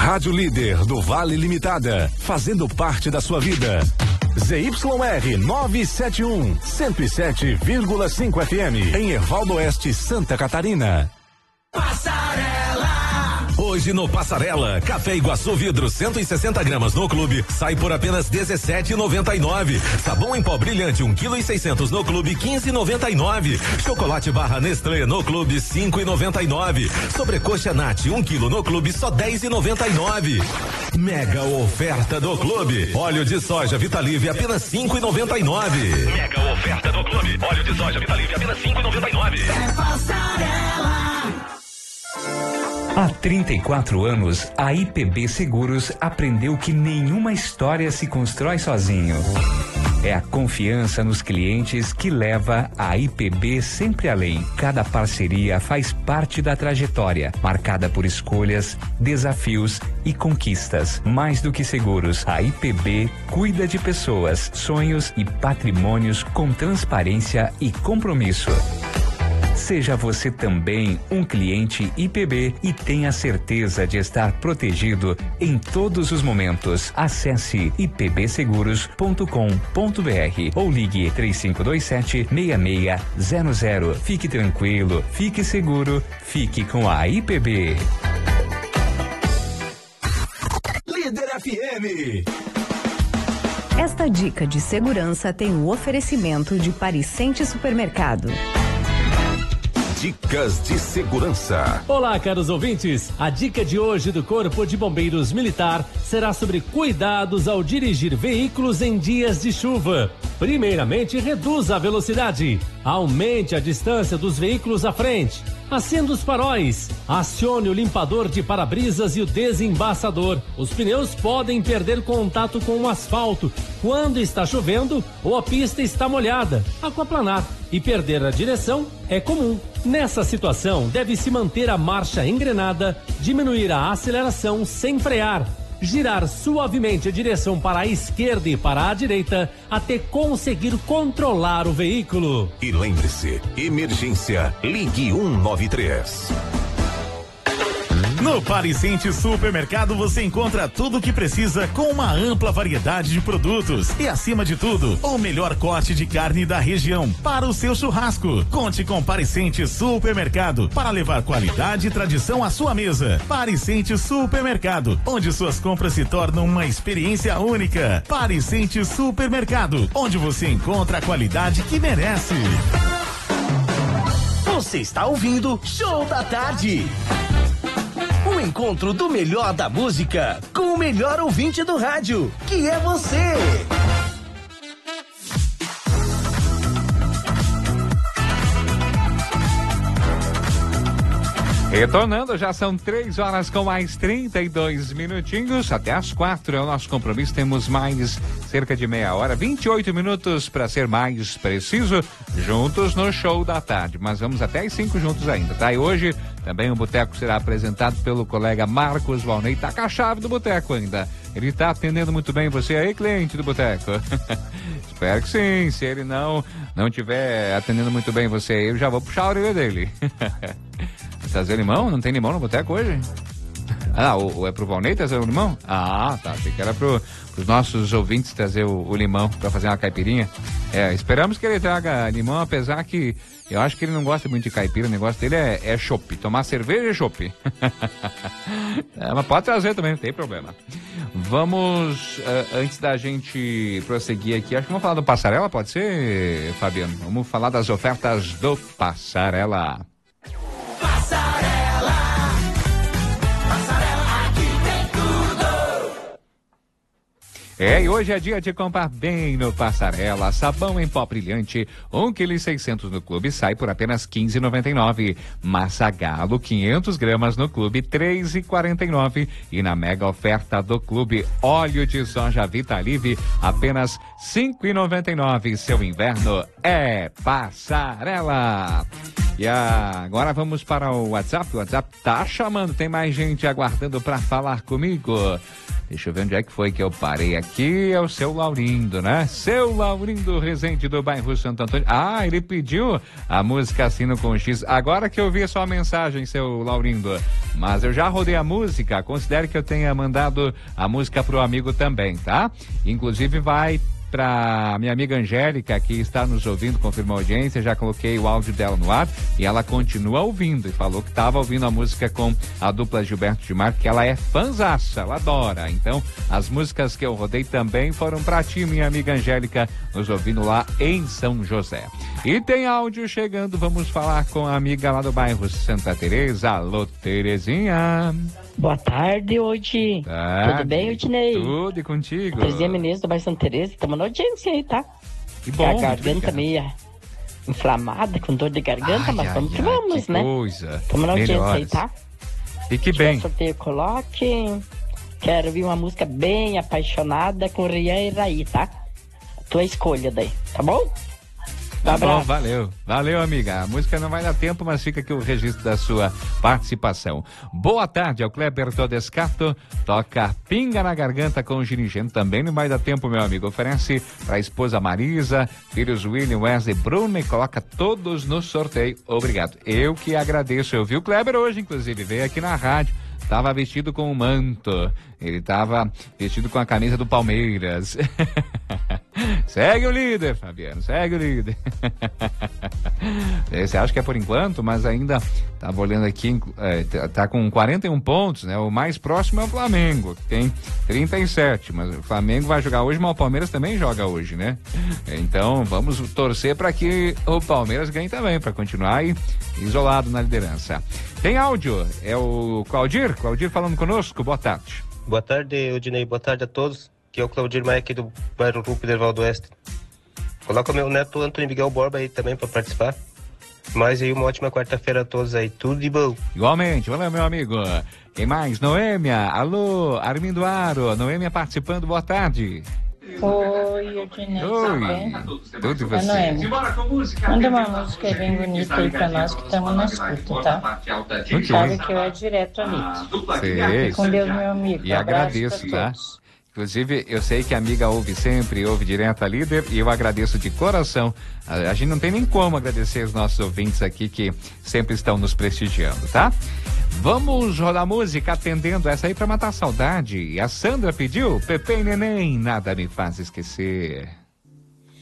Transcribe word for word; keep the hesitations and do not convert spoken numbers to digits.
Rádio Líder do Vale Limitada, fazendo parte da sua vida. Z Y R novecentos e setenta e um, cento e sete vírgula cinco F M, em Ervaldo Oeste, Santa Catarina. Passarela. Hoje no Passarela, café Iguaçu vidro cento e sessenta gramas no clube, sai por apenas dezessete reais e noventa e nove. Sabão em pó brilhante um quilo e seiscentos no clube, quinze reais e noventa e nove. Chocolate barra Nestlé no clube, cinco reais e noventa e nove. Sobrecoxa Nat um quilo no clube, só dez reais e noventa e nove. Mega oferta do clube. Óleo de soja Vitalive apenas cinco reais e noventa e nove. Mega oferta do clube. Óleo de soja Vitalive apenas cinco reais e noventa e nove. É Passarela. Há trinta e quatro anos, a I P B Seguros aprendeu que nenhuma história se constrói sozinho. É a confiança nos clientes que leva a I P B sempre além. Cada parceria faz parte da trajetória, marcada por escolhas, desafios e conquistas. Mais do que seguros, a I P B cuida de pessoas, sonhos e patrimônios com transparência e compromisso. Seja você também um cliente I P B e tenha certeza de estar protegido em todos os momentos. Acesse i p b seguros ponto com ponto b r ou ligue três cinco dois sete, seis seis zero zero. Fique tranquilo, fique seguro, fique com a I P B. Líder F M. Esta dica de segurança tem o oferecimento de Pariscente Supermercado. Dicas de segurança. Olá, caros ouvintes. A dica de hoje do Corpo de Bombeiros Militar será sobre cuidados ao dirigir veículos em dias de chuva. Primeiramente, reduza a velocidade. Aumente a distância dos veículos à frente. Acenda os faróis. Acione o limpador de para-brisas e o desembaçador. Os pneus podem perder contato com o asfalto quando está chovendo ou a pista está molhada. Aquaplanar e perder a direção é comum. Nessa situação, deve-se manter a marcha engrenada, diminuir a aceleração sem frear, girar suavemente a direção para a esquerda e para a direita até conseguir controlar o veículo. E lembre-se, emergência, ligue um nove três. No Pariscente Supermercado você encontra tudo o que precisa com uma ampla variedade de produtos e, acima de tudo, o melhor corte de carne da região para o seu churrasco. Conte com Pariscente Supermercado para levar qualidade e tradição à sua mesa. Pariscente Supermercado, onde suas compras se tornam uma experiência única. Pariscente Supermercado, onde você encontra a qualidade que merece. Você está ouvindo Show da Tarde. O encontro do melhor da música com o melhor ouvinte do rádio, que é você. Retornando, já são três horas com mais trinta e dois minutinhos, até às quatro é o nosso compromisso, temos mais cerca de meia hora, vinte e oito minutos para ser mais preciso, juntos no Show da Tarde, mas vamos até às cinco juntos ainda, tá? E hoje também o Boteco será apresentado pelo colega Marcos Valnei, tá com a chave do Boteco ainda, ele tá atendendo muito bem você aí, cliente do Boteco. Espero que sim, se ele não, não tiver atendendo muito bem você aí, eu já vou puxar a orelha dele. Trazer limão? Não tem limão no boteco hoje? Ah, o, o é pro Valnei trazer o limão? Ah, tá. Achei que era pro, pros nossos ouvintes trazer o, o limão pra fazer uma caipirinha. É, esperamos que ele traga limão, apesar que eu acho que ele não gosta muito de caipira, o negócio dele é, é chopp. Tomar cerveja e chopp. É, mas pode trazer também, não tem problema. Vamos, uh, antes da gente prosseguir aqui, acho que vamos falar do Passarela, pode ser, Fabiano? Vamos falar das ofertas do Passarela. Passarela, Passarela, aqui tem tudo. É, e hoje é dia de comprar bem no Passarela. Sabão em pó brilhante, um quilo e seiscentos no clube, sai por apenas quinze reais e noventa e nove. Massa Galo, quinhentas gramas no clube, três reais e quarenta e nove. E na mega oferta do clube, óleo de soja Vitalive, apenas cinco reais e noventa e nove. Seu inverno é Passarela. E agora vamos para o WhatsApp. O WhatsApp tá chamando, tem mais gente aguardando para falar comigo. Deixa eu ver onde é que foi que eu parei aqui. É o seu Laurindo, né? Seu Laurindo Rezende do bairro Santo Antônio. Ah, ele pediu a música Assino com X. Agora que eu vi a sua mensagem, seu Laurindo. Mas eu já rodei a música. Considere que eu tenha mandado a música pro amigo também, tá? Inclusive vai para minha amiga Angélica, que está nos ouvindo, confirmou a audiência, já coloquei o áudio dela no ar e ela continua ouvindo e falou que estava ouvindo a música com a dupla Gilberto Gilmar, que ela é fãzaça, ela adora. Então, as músicas que eu rodei também foram para ti, minha amiga Angélica, nos ouvindo lá em São José. E tem áudio chegando, vamos falar com a amiga lá do bairro Santa Teresa. Alô, Terezinha. Boa tarde, hoje. Tarde. Tudo bem, Odinei? Tudo e contigo. Terezinha Menezes do bairro Santa Teresa, estamos na audiência aí, tá? Que bom. A garganta meio inflamada, com dor de garganta, ai, mas ai, vamos que ai, vamos, que né? coisa. Estamos na audiência Melhores. aí, tá? Fique bem. Sorteio, coloque. Quero ouvir uma música bem apaixonada com Rian e Raí, tá? Tua escolha daí, tá bom? Tá bom, valeu. Valeu, amiga. A música não vai dar tempo, mas fica aqui o registro da sua participação. Boa tarde, é o Kleber Todescato. Toca Pinga na Garganta com o Girigento. Também não vai dar tempo, meu amigo. Oferece para a esposa Marisa, filhos William, Wesley, Bruno e coloca todos no sorteio. Obrigado. Eu que agradeço. Eu vi o Kleber hoje, inclusive, veio aqui na rádio. Tava vestido com um manto. Ele tava vestido com a camisa do Palmeiras. Segue o líder, Fabiano, segue o líder. Você acha que é por enquanto, mas ainda tava olhando aqui, é, tá com quarenta e um pontos, né? O mais próximo é o Flamengo, que tem trinta e sete, mas o Flamengo vai jogar hoje, mas o Palmeiras também joga hoje, né? Então vamos torcer para que o Palmeiras ganhe também, para continuar aí isolado na liderança. Tem áudio, é o Claudir, Claudir falando conosco, boa tarde. Boa tarde, Odinei, boa tarde a todos. Aqui é o Claudir Maia aqui do bairro Rupo de Ervaldo Oeste. Coloca o meu neto Antônio Miguel Borba aí também para participar. Mais aí uma ótima quarta-feira a todos aí, tudo de bom. Igualmente, valeu meu amigo. Quem mais? Noêmia, alô, Armindo Aro, Noêmia participando, boa tarde. Oi, Odinei, tudo bem? Tudo e você? É Noêmia. Manda uma música bem bonita aí pra nós que estamos na escuta, tá? Okay. Sabe que eu é direto ali. Sei. Com Deus, meu amigo. E agradeço, tá? Inclusive, eu sei que a amiga ouve sempre, ouve direto a líder, e eu agradeço de coração. A, a gente não tem nem como agradecer os nossos ouvintes aqui que sempre estão nos prestigiando, tá? Vamos rodar música atendendo essa aí pra matar a saudade. E a Sandra pediu Pepe e Neném, nada me faz esquecer.